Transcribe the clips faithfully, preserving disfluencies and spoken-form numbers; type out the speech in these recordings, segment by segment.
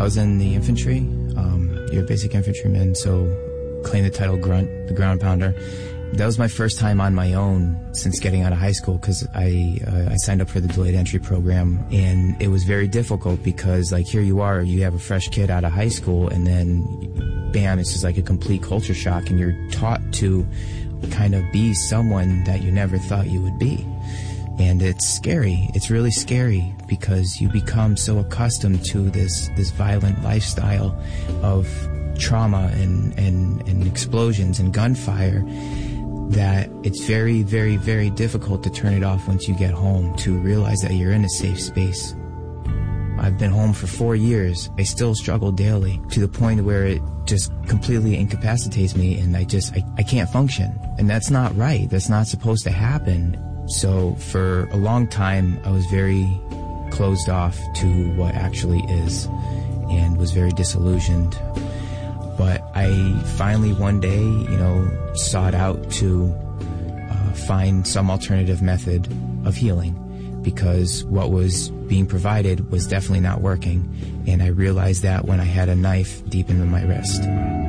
I was in the infantry. Um, you're a basic infantryman, so claim the title Grunt, the ground pounder. That was my first time on my own since getting out of high school, because I uh, I signed up for the delayed entry program, and it was very difficult because, like, here you are, you have a fresh kid out of high school, and then bam, it's just like a complete culture shock, and you're taught to kind of be someone that you never thought you would be. And it's scary. It's really scary because you become so accustomed to this this violent lifestyle of trauma and, and, and explosions and gunfire that it's very, very, very difficult to turn it off once you get home, to realize that you're in a safe space. I've been home for four years. I still struggle daily to the point where it just completely incapacitates me, and I just, I, I can't function. And that's not right. That's not supposed to happen. So for a long time, I was very closed off to what actually is and was very disillusioned. But I finally one day, you know, sought out to uh, find some alternative method of healing, because what was being provided was definitely not working. And I realized that when I had a knife deep into my wrist.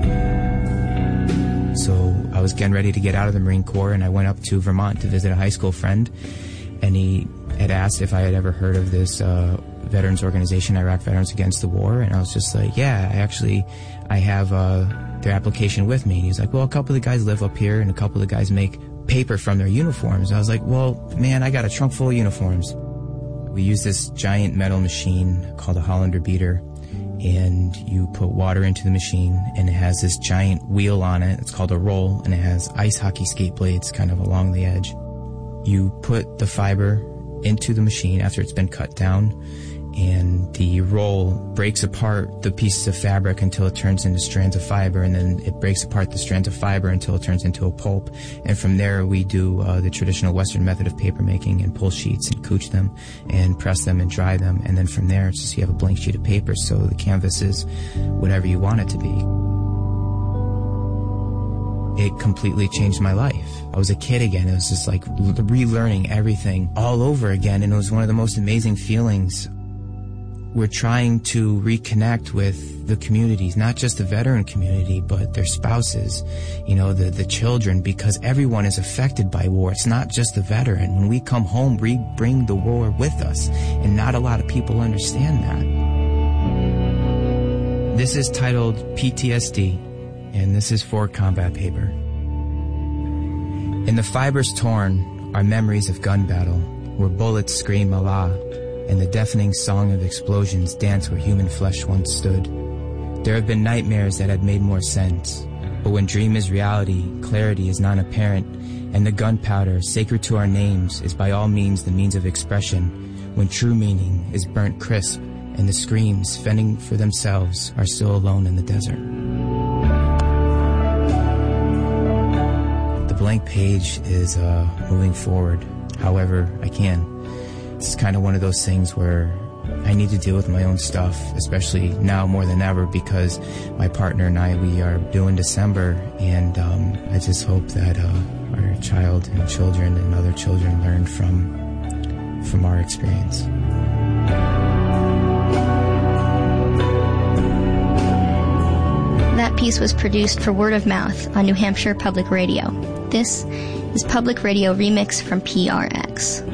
So I was getting ready to get out of the Marine Corps, and I went up to Vermont to visit a high school friend, and he had asked if I had ever heard of this uh, veterans organization, Iraq Veterans Against the War, and I was just like, yeah, I actually, I have uh, their application with me. And he's like, well, a couple of the guys live up here, and a couple of the guys make paper from their uniforms. I was like, well, man, I got a trunk full of uniforms. We use this giant metal machine called a Hollander beater, and you put water into the machine, and it has this giant wheel on it. It's called a roll, and it has ice hockey skate blades kind of along the edge. You put the fiber into the machine after it's been cut down, and the roll breaks apart the pieces of fabric until it turns into strands of fiber, and then it breaks apart the strands of fiber until it turns into a pulp. And from there, we do uh, the traditional Western method of paper making, and pull sheets and couch them and press them and dry them. And then from there, it's just you have a blank sheet of paper, so the canvas is whatever you want it to be. It completely changed my life. I was a kid again. It was just like relearning everything all over again, and it was one of the most amazing feelings. We're trying to reconnect with the communities, not just the veteran community, but their spouses, you know, the, the children, because everyone is affected by war. It's not just the veteran. When we come home, we bring the war with us, and not a lot of people understand that. This is titled P T S D, and this is for combat paper. In the fibers torn are memories of gun battle, where bullets scream Allah, and the deafening song of explosions dance where human flesh once stood. There have been nightmares that had made more sense, but when dream is reality, clarity is non-apparent, and the gunpowder, sacred to our names, is by all means the means of expression, when true meaning is burnt crisp, and the screams, fending for themselves, are still alone in the desert. The blank page is uh, moving forward, however I can. It's kind of one of those things where I need to deal with my own stuff, especially now more than ever, because my partner and I, we are due in December, and um, I just hope that uh, our child and children and other children learn from from our experience. That piece was produced for word of mouth on New Hampshire Public Radio. This is Public Radio Remix from P R X.